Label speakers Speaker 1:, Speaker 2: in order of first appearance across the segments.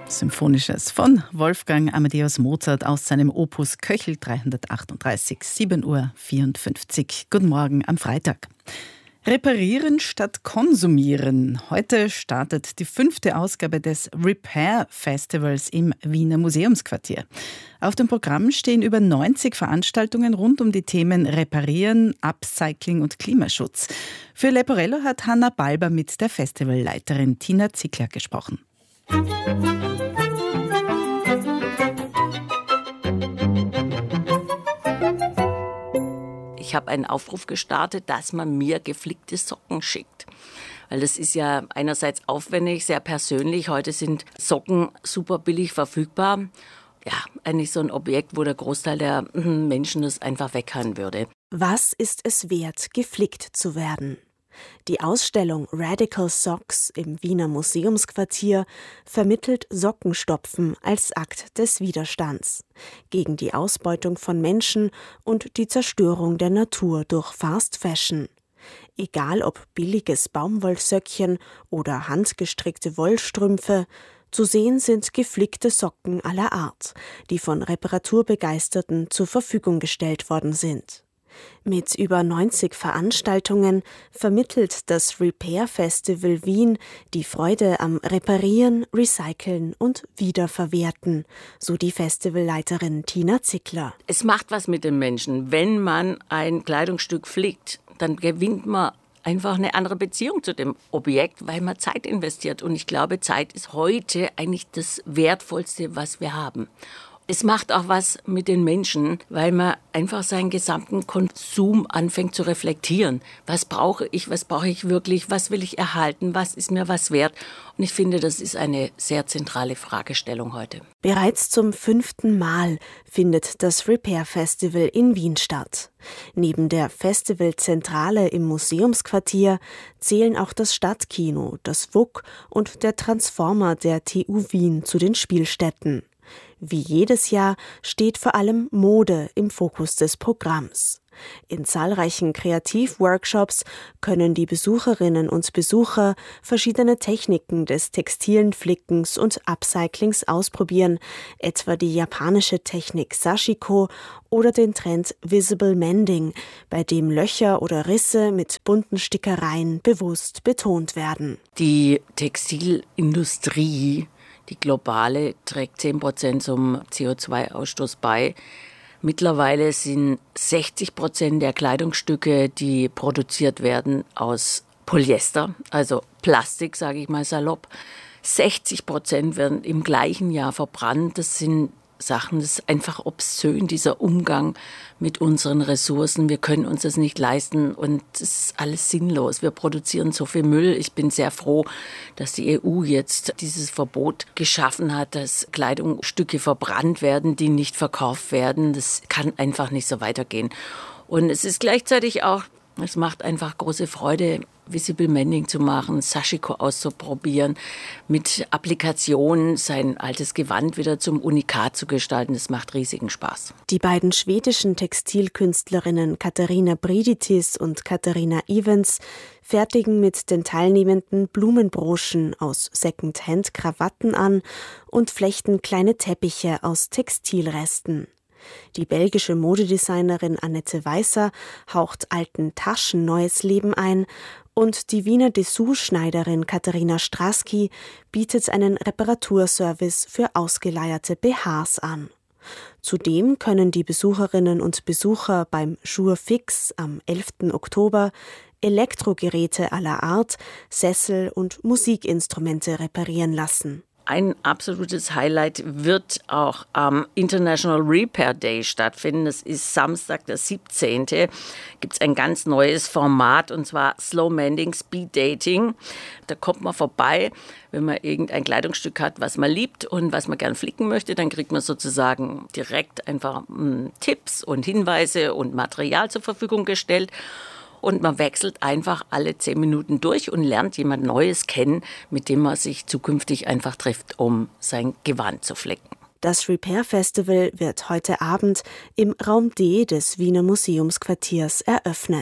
Speaker 1: Symphonisches von Wolfgang Amadeus Mozart aus seinem Opus Köchel 338, 7:54 Uhr. Guten Morgen am Freitag. Reparieren statt konsumieren. Heute startet die 5. Ausgabe des Repair Festivals im Wiener Museumsquartier. Auf dem Programm stehen über 90 Veranstaltungen rund um die Themen Reparieren, Upcycling und Klimaschutz. Für Leporello hat Hanna Balber mit der Festivalleiterin Tina Zickler gesprochen.
Speaker 2: Ich habe einen Aufruf gestartet, dass man mir geflickte Socken schickt. Weil das ist ja einerseits aufwendig, sehr persönlich. Heute sind Socken super billig verfügbar. Ja, eigentlich so ein Objekt, wo der Großteil der Menschen das einfach weghauen würde.
Speaker 3: Was ist es wert, geflickt zu werden? Die Ausstellung Radical Socks im Wiener Museumsquartier vermittelt Sockenstopfen als Akt des Widerstands gegen die Ausbeutung von Menschen und die Zerstörung der Natur durch Fast Fashion. Egal ob billiges Baumwollsöckchen oder handgestrickte Wollstrümpfe, zu sehen sind geflickte Socken aller Art, die von Reparaturbegeisterten zur Verfügung gestellt worden sind. Mit über 90 Veranstaltungen vermittelt das Repair Festival Wien die Freude am Reparieren, Recyceln und Wiederverwerten, so die Festivalleiterin Tina Zickler.
Speaker 2: Es macht was mit den Menschen. Wenn man ein Kleidungsstück flickt, dann gewinnt man einfach eine andere Beziehung zu dem Objekt, weil man Zeit investiert. Und ich glaube, Zeit ist heute eigentlich das Wertvollste, was wir haben. Es macht auch was mit den Menschen, weil man einfach seinen gesamten Konsum anfängt zu reflektieren. Was brauche ich wirklich, was will ich erhalten, was ist mir was wert? Und ich finde, das ist eine sehr zentrale Fragestellung heute.
Speaker 3: Bereits zum 5. Mal findet das Repair Festival in Wien statt. Neben der Festivalzentrale im Museumsquartier zählen auch das Stadtkino, das WUK und der Transformer der TU Wien zu den Spielstätten. Wie jedes Jahr steht vor allem Mode im Fokus des Programms. In zahlreichen Kreativworkshops können die Besucherinnen und Besucher verschiedene Techniken des textilen Flickens und Upcyclings ausprobieren, etwa die japanische Technik Sashiko oder den Trend Visible Mending, bei dem Löcher oder Risse mit bunten Stickereien bewusst betont werden.
Speaker 2: Die Textilindustrie, die globale, trägt 10% zum CO2-Ausstoß bei. Mittlerweile sind 60% der Kleidungsstücke, die produziert werden, aus Polyester, also Plastik, sage ich mal salopp. 60% werden im gleichen Jahr verbrannt. Das sind Sachen, das ist einfach obszön, dieser Umgang mit unseren Ressourcen. Wir können uns das nicht leisten und es ist alles sinnlos. Wir produzieren so viel Müll. Ich bin sehr froh, dass die EU jetzt dieses Verbot geschaffen hat, dass Kleidungsstücke verbrannt werden, die nicht verkauft werden. Das kann einfach nicht so weitergehen. Und es ist gleichzeitig auch, es macht einfach große Freude, Visible Mending zu machen, Sashiko auszuprobieren, mit Applikationen sein altes Gewand wieder zum Unikat zu gestalten. Das macht riesigen Spaß.
Speaker 3: Die beiden schwedischen Textilkünstlerinnen Katarina Briditis und Katharina Evans fertigen mit den Teilnehmenden Blumenbroschen aus Second-Hand-Krawatten an und flechten kleine Teppiche aus Textilresten. Die belgische Modedesignerin Annette Weißer haucht alten Taschen neues Leben ein und die Wiener Dessous-Schneiderin Katharina Strasky bietet einen Reparaturservice für ausgeleierte BHs an. Zudem können die Besucherinnen und Besucher beim Jour Fix am 11. Oktober Elektrogeräte aller Art, Sessel und Musikinstrumente reparieren lassen.
Speaker 2: Ein absolutes Highlight wird auch am International Repair Day stattfinden. Das ist Samstag, der 17. Gibt es ein ganz neues Format, und zwar Slow Mending, Speed Dating. Da kommt man vorbei, wenn man irgendein Kleidungsstück hat, was man liebt und was man gern flicken möchte. Dann kriegt man sozusagen direkt einfach Tipps und Hinweise und Material zur Verfügung gestellt. Und man wechselt einfach alle 10 Minuten durch und lernt jemand Neues kennen, mit dem man sich zukünftig einfach trifft, um sein Gewand zu flicken.
Speaker 3: Das Repair Festival wird heute Abend im Raum D des Wiener Museumsquartiers eröffnet.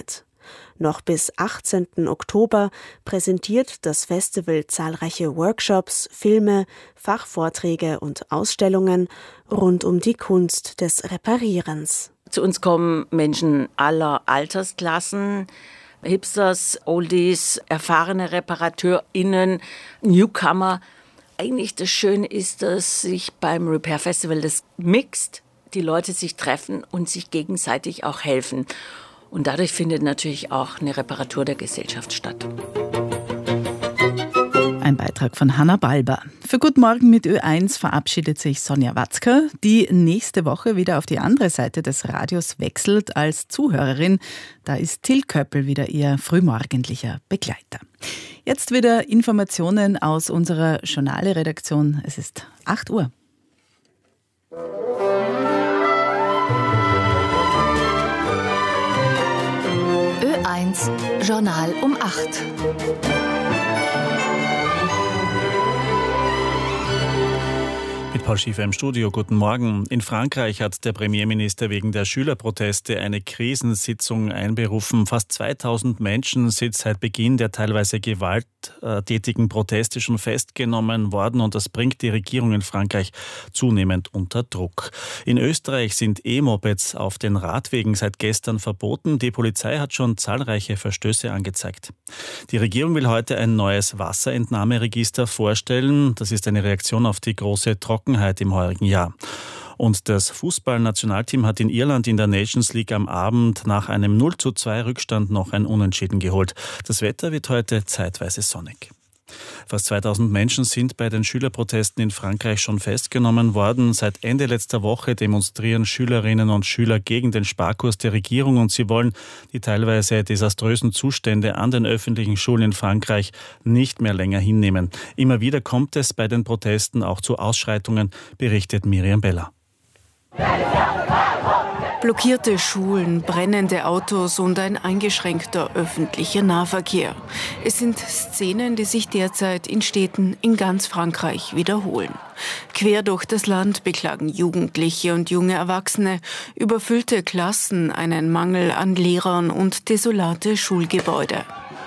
Speaker 3: Noch bis 18. Oktober präsentiert das Festival zahlreiche Workshops, Filme, Fachvorträge und Ausstellungen rund um die Kunst des Reparierens.
Speaker 2: Zu uns kommen Menschen aller Altersklassen, Hipsters, Oldies, erfahrene ReparateurInnen, Newcomer. Eigentlich das Schöne ist, dass sich beim Repair Festival das mixt, die Leute sich treffen und sich gegenseitig auch helfen. Und dadurch findet natürlich auch eine Reparatur der Gesellschaft statt.
Speaker 1: Ein Beitrag von Hanna Balber. Für Guten Morgen mit Ö1 verabschiedet sich Sonja Watzker, die nächste Woche wieder auf die andere Seite des Radios wechselt als Zuhörerin. Da ist Till Köppel wieder ihr frühmorgendlicher Begleiter. Jetzt wieder Informationen aus unserer Journale-Redaktion. Es ist 8 Uhr.
Speaker 4: Ö1 Journal um 8.
Speaker 5: Mit Paul Schiefer im Studio. Guten Morgen. In Frankreich hat der Premierminister wegen der Schülerproteste eine Krisensitzung einberufen. Fast 2000 Menschen sind seit Beginn der teilweise gewalttätigen Proteste schon festgenommen worden und das bringt die Regierung in Frankreich zunehmend unter Druck. In Österreich sind E-Mopeds auf den Radwegen seit gestern verboten. Die Polizei hat schon zahlreiche Verstöße angezeigt. Die Regierung will heute ein neues Wasserentnahmeregister vorstellen. Das ist eine Reaktion auf die große Trockenheit im heurigen Jahr. Und das Fußballnationalteam hat in Irland in der Nations League am Abend nach einem 0:2 Rückstand noch ein Unentschieden geholt. Das Wetter wird heute zeitweise sonnig. Fast 2000 Menschen sind bei den Schülerprotesten in Frankreich schon festgenommen worden. Seit Ende letzter Woche demonstrieren Schülerinnen und Schüler gegen den Sparkurs der Regierung und sie wollen die teilweise desaströsen Zustände an den öffentlichen Schulen in Frankreich nicht mehr länger hinnehmen. Immer wieder kommt es bei den Protesten auch zu Ausschreitungen, berichtet Miriam Beller.
Speaker 6: Blockierte Schulen, brennende Autos und ein eingeschränkter öffentlicher Nahverkehr. Es sind Szenen, die sich derzeit in Städten in ganz Frankreich wiederholen. Quer durch das Land beklagen Jugendliche und junge Erwachsene überfüllte Klassen, einen Mangel an Lehrern und desolate Schulgebäude.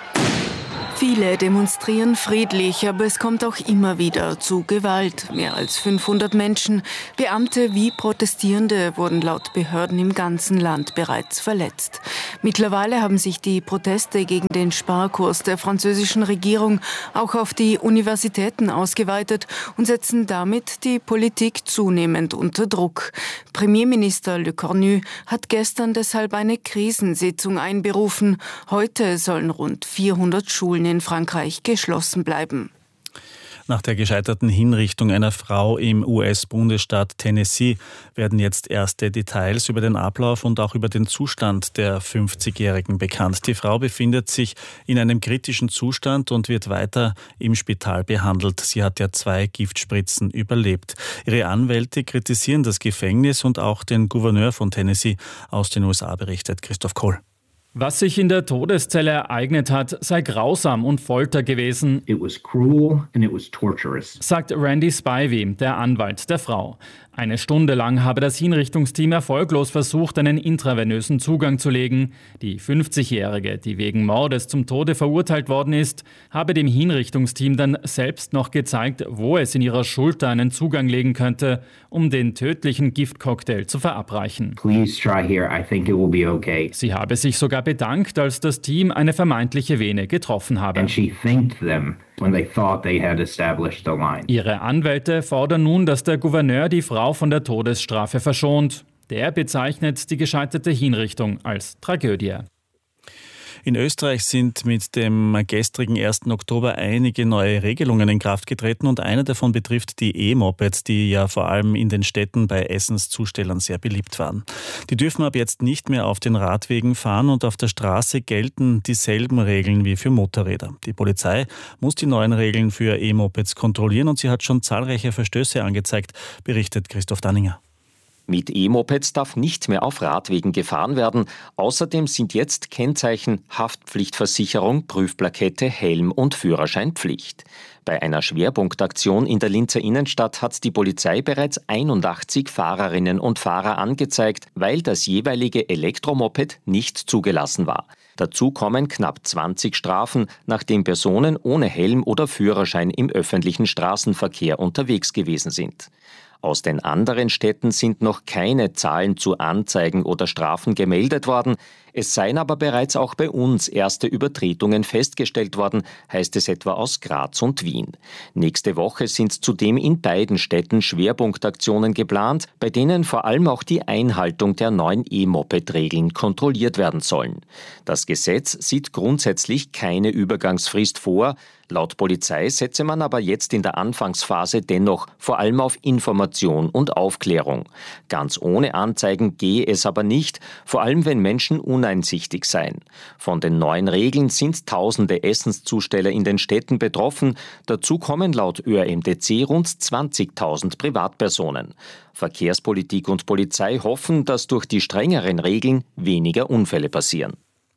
Speaker 6: Viele demonstrieren friedlich, aber es kommt auch immer wieder zu Gewalt. Mehr als 500 Menschen, Beamte wie Protestierende, wurden laut Behörden im ganzen Land bereits verletzt. Mittlerweile haben sich die Proteste gegen den Sparkurs der französischen Regierung auch auf die Universitäten ausgeweitet und setzen damit die Politik zunehmend unter Druck. Premierminister Le Cornu hat gestern deshalb eine Krisensitzung einberufen. Heute sollen rund 400 Schulen in Frankreich geschlossen bleiben.
Speaker 5: Nach der gescheiterten Hinrichtung einer Frau im US-Bundesstaat Tennessee werden jetzt erste Details über den Ablauf und auch über den Zustand der 50-Jährigen bekannt. Die Frau befindet sich in einem kritischen Zustand und wird weiter im Spital behandelt. Sie hat ja 2 Giftspritzen überlebt. Ihre Anwälte kritisieren das Gefängnis und auch den Gouverneur von Tennessee. Aus den USA berichtet Christoph Kohl.
Speaker 7: Was sich in der Todeszelle ereignet hat, sei grausam und Folter gewesen,
Speaker 8: It was cruel and it was torturous.
Speaker 7: sagt Randy Spivey, der Anwalt der Frau. Eine Stunde lang habe das Hinrichtungsteam erfolglos versucht, einen intravenösen Zugang zu legen. Die 50-Jährige, die wegen Mordes zum Tode verurteilt worden ist, habe dem Hinrichtungsteam dann selbst noch gezeigt, wo es in ihrer Schulter einen Zugang legen könnte, um den tödlichen Giftcocktail zu verabreichen.
Speaker 8: Please try here. I think it will be okay.
Speaker 7: Sie habe sich sogar bedankt, als das Team eine vermeintliche Vene getroffen habe.
Speaker 8: And she thanked them when they thought they had established the line.
Speaker 7: Ihre Anwälte fordern nun, dass der Gouverneur die Frau von der Todesstrafe verschont. Der bezeichnet die gescheiterte Hinrichtung als Tragödie.
Speaker 5: In Österreich sind mit dem gestrigen 1. Oktober einige neue Regelungen in Kraft getreten und eine davon betrifft die E-Mopeds, die ja vor allem in den Städten bei Essenszustellern sehr beliebt waren. Die dürfen ab jetzt nicht mehr auf den Radwegen fahren und auf der Straße gelten dieselben Regeln wie für Motorräder. Die Polizei muss die neuen Regeln für E-Mopeds kontrollieren und sie hat schon zahlreiche Verstöße angezeigt, berichtet Christoph Danninger.
Speaker 9: Mit E-Mopeds darf nicht mehr auf Radwegen gefahren werden. Außerdem sind jetzt Kennzeichen, Haftpflichtversicherung, Prüfplakette, Helm und Führerschein Pflicht. Bei einer Schwerpunktaktion in der Linzer Innenstadt hat die Polizei bereits 81 Fahrerinnen und Fahrer angezeigt, weil das jeweilige Elektromoped nicht zugelassen war. Dazu kommen knapp 20 Strafen, nachdem Personen ohne Helm oder Führerschein im öffentlichen Straßenverkehr unterwegs gewesen sind. Aus den anderen Städten sind noch keine Zahlen zu Anzeigen oder Strafen gemeldet worden. Es seien aber bereits auch bei uns erste Übertretungen festgestellt worden, heißt es etwa aus Graz und Wien. Nächste Woche sind zudem in beiden Städten Schwerpunktaktionen geplant, bei denen vor allem auch die Einhaltung der neuen E-Moped-Regeln kontrolliert werden sollen. Das Gesetz sieht grundsätzlich keine Übergangsfrist vor. Laut Polizei setze man aber jetzt in der Anfangsphase dennoch vor allem auf Information und Aufklärung. Ganz ohne Anzeigen gehe es aber nicht, vor allem wenn Menschen uneinsichtig seien. Von den neuen Regeln sind tausende Essenszusteller in den Städten betroffen. Dazu kommen laut ÖRMDC rund 20.000 Privatpersonen. Verkehrspolitik und Polizei hoffen, dass durch die strengeren Regeln weniger Unfälle passieren.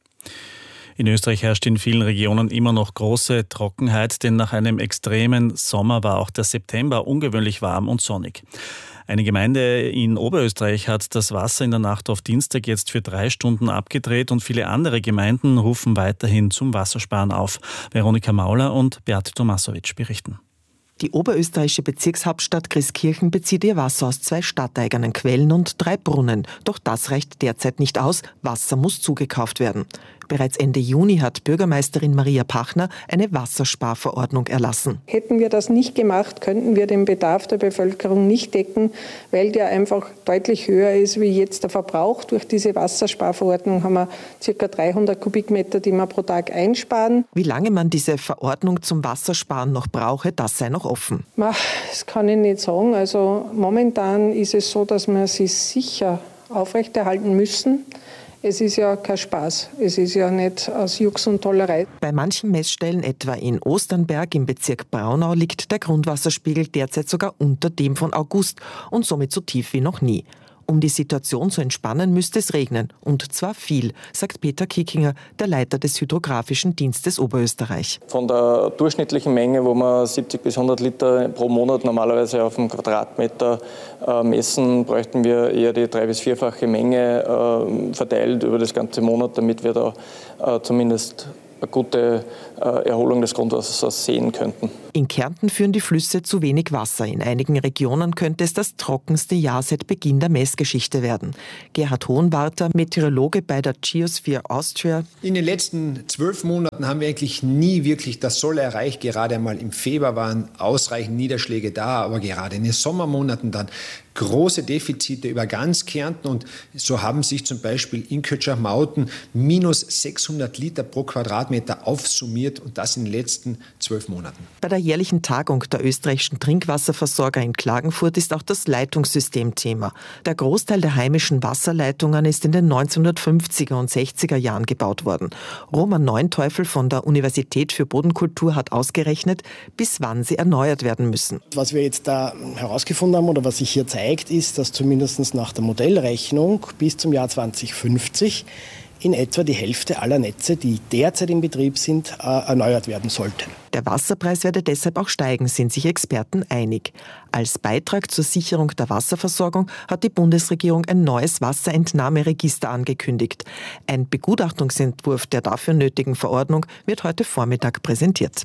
Speaker 5: In Österreich herrscht in vielen Regionen immer noch große Trockenheit, denn nach einem extremen Sommer war auch der September ungewöhnlich warm und sonnig. Eine Gemeinde in Oberösterreich hat das Wasser in der Nacht auf Dienstag jetzt für 3 Stunden abgedreht und viele andere Gemeinden rufen weiterhin zum Wassersparen auf. Veronika Mauler und Beate Tomasowitsch berichten.
Speaker 10: Die oberösterreichische Bezirkshauptstadt Christkirchen bezieht ihr Wasser aus 2 stadteigenen Quellen und 3 Brunnen. Doch das reicht derzeit nicht aus. Wasser muss zugekauft werden. Bereits Ende Juni hat Bürgermeisterin Maria Pachner eine Wassersparverordnung erlassen.
Speaker 11: Hätten wir das nicht gemacht, könnten wir den Bedarf der Bevölkerung nicht decken, weil der einfach deutlich höher ist wie jetzt der Verbrauch. Durch diese Wassersparverordnung haben wir ca. 300 Kubikmeter, die wir pro Tag einsparen.
Speaker 10: Wie lange man diese Verordnung zum Wassersparen noch brauche, das sei noch offen.
Speaker 11: Das kann ich nicht sagen. Also momentan ist es so, dass wir sie sicher aufrechterhalten müssen. Es ist ja kein Spaß. Es ist ja nicht aus Jux und Tollerei.
Speaker 10: Bei manchen Messstellen, etwa in Osternberg im Bezirk Braunau, liegt der Grundwasserspiegel derzeit sogar unter dem von August und somit so tief wie noch nie. Um die Situation zu entspannen, müsste es regnen. Und zwar viel, sagt Peter Kickinger, der Leiter des Hydrographischen Dienstes Oberösterreich.
Speaker 12: Von der durchschnittlichen Menge, wo wir 70 bis 100 Liter pro Monat normalerweise auf dem Quadratmeter messen, bräuchten wir eher die 3- bis 4-fache Menge verteilt über das ganze Monat, damit wir da zumindest eine gute Erholung des Grundwassers sehen könnten.
Speaker 10: In Kärnten führen die Flüsse zu wenig Wasser. In einigen Regionen könnte es das trockenste Jahr seit Beginn der Messgeschichte werden. Gerhard Hohenwarter, Meteorologe bei der Geosphere Austria.
Speaker 13: In den letzten 12 Monaten haben wir eigentlich nie wirklich das Solle erreicht. Gerade einmal im Februar waren ausreichend Niederschläge da, aber gerade in den Sommermonaten dann große Defizite über ganz Kärnten. Und so haben sich zum Beispiel in Kötschach-Mauten minus 600 Liter pro Quadratmeter aufsummiert und das in den letzten 12 Monaten.
Speaker 10: Bei der jährlichen Tagung der österreichischen Trinkwasserversorger in Klagenfurt ist auch das Leitungssystem Thema. Der Großteil der heimischen Wasserleitungen ist in den 1950er und 60er Jahren gebaut worden. Roman Neunteufel von der Universität für Bodenkultur hat ausgerechnet, bis wann sie erneuert werden müssen.
Speaker 14: Was wir jetzt da herausgefunden haben oder was sich hier zeigt, ist, dass zumindest nach der Modellrechnung bis zum Jahr 2050 in etwa die Hälfte aller Netze, die derzeit in Betrieb sind, erneuert werden sollten.
Speaker 10: Der Wasserpreis werde deshalb auch steigen, sind sich Experten einig. Als Beitrag zur Sicherung der Wasserversorgung hat die Bundesregierung ein neues Wasserentnahmeregister angekündigt. Ein Begutachtungsentwurf der dafür nötigen Verordnung wird heute Vormittag präsentiert.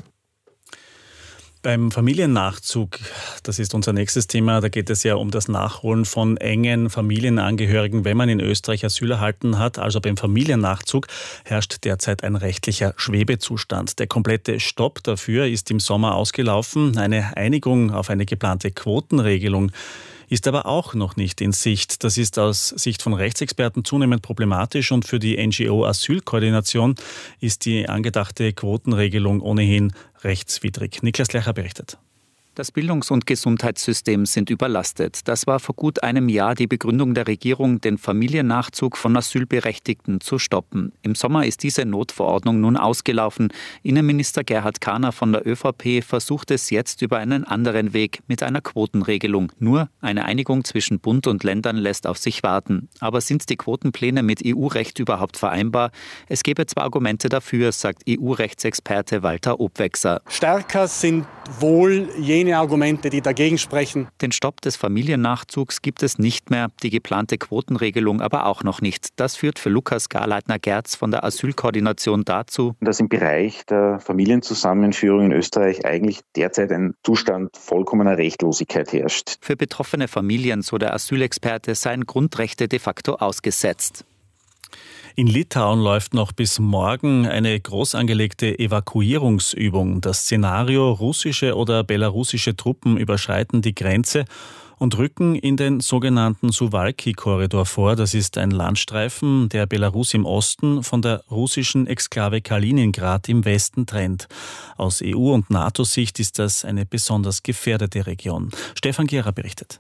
Speaker 5: Beim Familiennachzug, das ist unser nächstes Thema, da geht es ja um das Nachholen von engen Familienangehörigen, wenn man in Österreich Asyl erhalten hat. Also beim Familiennachzug herrscht derzeit ein rechtlicher Schwebezustand. Der komplette Stopp dafür ist im Sommer ausgelaufen. Eine Einigung auf eine geplante Quotenregelung ist aber auch noch nicht in Sicht. Das ist aus Sicht von Rechtsexperten zunehmend problematisch und für die NGO Asylkoordination ist die angedachte Quotenregelung ohnehin rechtswidrig. Niklas Lecher berichtet.
Speaker 15: Das Bildungs- und Gesundheitssystem sind überlastet. Das war vor gut einem Jahr die Begründung der Regierung, den Familiennachzug von Asylberechtigten zu stoppen. Im Sommer ist diese Notverordnung nun ausgelaufen. Innenminister Gerhard Kahner von der ÖVP versucht es jetzt über einen anderen Weg mit einer Quotenregelung. Nur eine Einigung zwischen Bund und Ländern lässt auf sich warten. Aber sind die Quotenpläne mit EU-Recht überhaupt vereinbar? Es gäbe zwar Argumente dafür, sagt EU-Rechtsexperte Walter Obwechser.
Speaker 16: Stärker sind wohl jene keine Argumente, die dagegen sprechen.
Speaker 15: Den Stopp des Familiennachzugs gibt es nicht mehr, die geplante Quotenregelung aber auch noch nicht. Das führt für Lukas Garleitner-Gerz von der Asylkoordination dazu,
Speaker 17: dass im Bereich der Familienzusammenführung in Österreich eigentlich derzeit ein Zustand vollkommener Rechtlosigkeit herrscht.
Speaker 15: Für betroffene Familien, so der Asylexperte, seien Grundrechte de facto ausgesetzt.
Speaker 5: In Litauen läuft noch bis morgen eine groß angelegte Evakuierungsübung. Das Szenario: russische oder belarussische Truppen überschreiten die Grenze und rücken in den sogenannten Suwałki-Korridor vor. Das ist ein Landstreifen, der Belarus im Osten von der russischen Exklave Kaliningrad im Westen trennt. Aus EU- und NATO-Sicht ist das eine besonders gefährdete Region. Stefan Gera berichtet.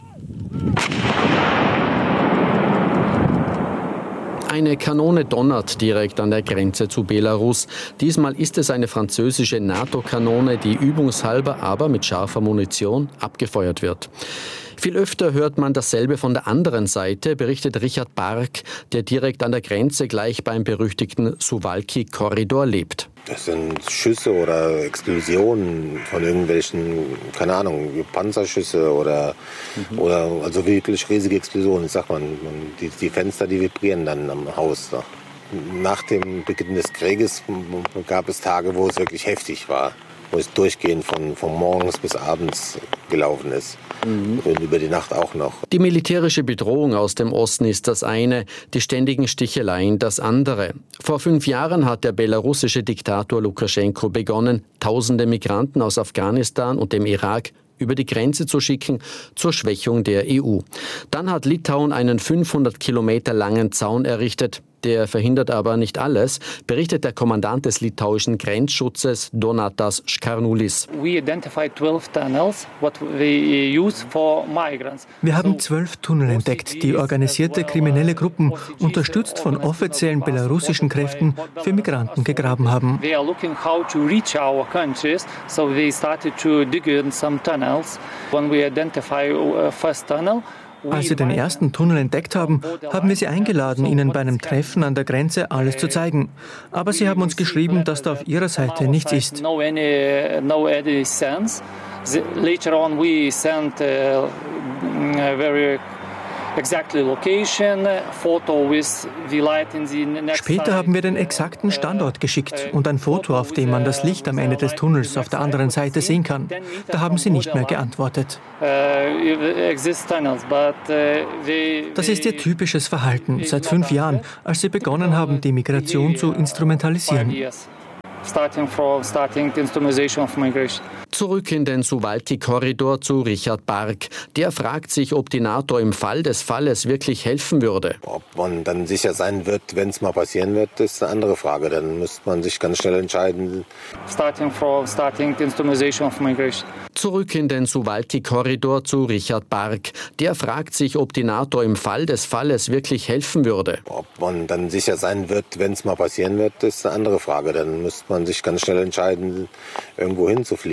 Speaker 18: Eine Kanone donnert direkt an der Grenze zu Belarus. Diesmal ist es eine französische NATO-Kanone, die übungshalber, aber mit scharfer Munition abgefeuert wird. Viel öfter hört man dasselbe von der anderen Seite, berichtet Richard Bark, der direkt an der Grenze gleich beim berüchtigten Suwałki-Korridor lebt.
Speaker 19: Das sind Schüsse oder Explosionen von irgendwelchen, keine Ahnung, Panzerschüsse oder also wirklich riesige Explosionen. Ich sag mal, die Fenster, die vibrieren dann am Haus. Da. Nach dem Beginn des Krieges gab es Tage, wo es wirklich heftig war, wo es durchgehend von morgens bis abends gelaufen ist. Und über die Nacht auch noch.
Speaker 18: Die militärische Bedrohung aus dem Osten ist das eine, die ständigen Sticheleien das andere. Vor 5 Jahren hat der belarussische Diktator Lukaschenko begonnen, tausende Migranten aus Afghanistan und dem Irak über die Grenze zu schicken, zur Schwächung der EU. Dann hat Litauen einen 500 Kilometer langen Zaun errichtet. Der verhindert aber nicht alles, berichtet der Kommandant des litauischen Grenzschutzes Donatas Škarnulis.
Speaker 20: Wir haben 12 Tunnel entdeckt, die organisierte kriminelle Gruppen, unterstützt von offiziellen belarussischen Kräften, für Migranten gegraben haben. Als sie den ersten Tunnel entdeckt haben, haben wir sie eingeladen, ihnen bei einem Treffen an der Grenze alles zu zeigen. Aber sie haben uns geschrieben, dass da auf ihrer Seite nichts ist. Später haben wir den exakten Standort geschickt und ein Foto, auf dem man das Licht am Ende des Tunnels auf der anderen Seite sehen kann. Da haben sie nicht mehr geantwortet. Das ist ihr typisches Verhalten seit 5 Jahren, als sie begonnen haben, die Migration zu instrumentalisieren.
Speaker 18: Zurück in den Suwałki-Korridor zu Richard Bark. Der fragt sich, ob die NATO im Fall des Falles wirklich helfen würde.
Speaker 19: Ob man dann sicher sein wird, wenn es mal passieren wird, ist eine andere Frage. Dann müsste man sich ganz schnell entscheiden.
Speaker 18: Zurück in den Suwałki-Korridor zu Richard Bark. Der fragt sich, ob die NATO im Fall des Falles wirklich helfen würde.
Speaker 19: Ob man dann sicher sein wird, wenn es mal passieren wird, ist eine andere Frage. Dann müsste man sich ganz schnell entscheiden, irgendwo hinzufliegen.